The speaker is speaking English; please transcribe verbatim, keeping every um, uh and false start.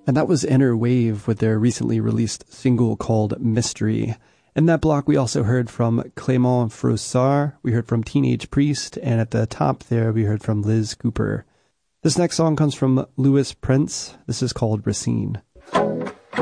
And that was Inner Wave with their recently released single called Mystery. In that block, we also heard from Clément Froissart, we heard from Teenage Priest, and at the top there, we heard from Liz Cooper. This next song comes from Louis Prince. This is called Racine.